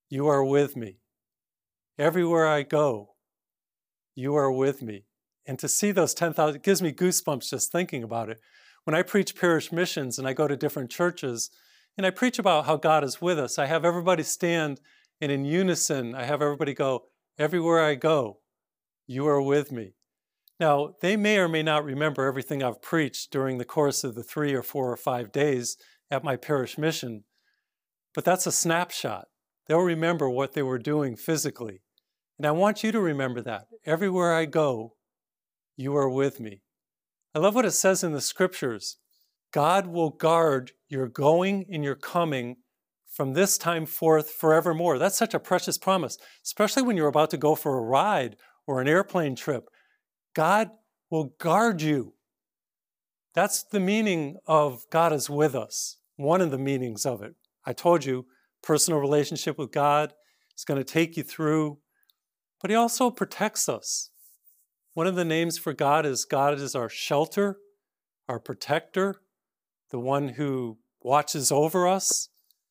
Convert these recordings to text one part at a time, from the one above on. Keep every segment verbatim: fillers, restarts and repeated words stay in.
you are with me. Everywhere I go, you are with me. And to see those ten thousand, it gives me goosebumps just thinking about it. When I preach parish missions and I go to different churches and I preach about how God is with us, I have everybody stand and in unison, I have everybody go, everywhere I go, you are with me. Now, they may or may not remember everything I've preached during the course of the three or four or five days at my parish mission, but that's a snapshot. They'll remember what they were doing physically. And I want you to remember that. Everywhere I go, you are with me. I love what it says in the scriptures. God will guard your going and your coming from this time forth forevermore. That's such a precious promise, especially when you're about to go for a ride or an airplane trip. God will guard you. That's the meaning of God is with us, one of the meanings of it. I told you, personal relationship with God is going to take you through, but he also protects us. One of the names for God is God is our shelter, our protector, the one who watches over us.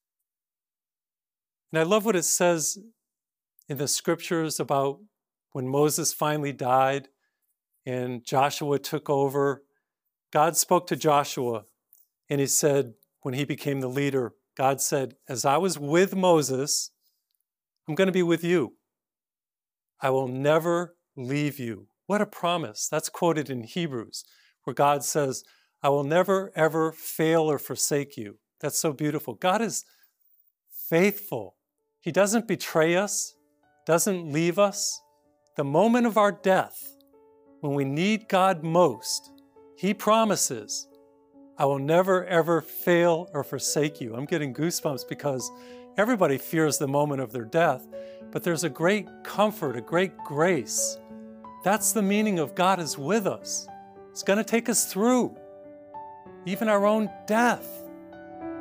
And I love what it says in the scriptures about when Moses finally died and Joshua took over. God spoke to Joshua and he said, when he became the leader, God said, as I was with Moses, I'm going to be with you. I will never leave you. What a promise. That's quoted in Hebrews, where God says, I will never, ever fail or forsake you. That's so beautiful. God is faithful. He doesn't betray us, doesn't leave us. The moment of our death, when we need God most, he promises, I will never, ever fail or forsake you. I'm getting goosebumps because everybody fears the moment of their death, but there's a great comfort, a great grace. That's the meaning of God is with us. It's going to take us through even our own death.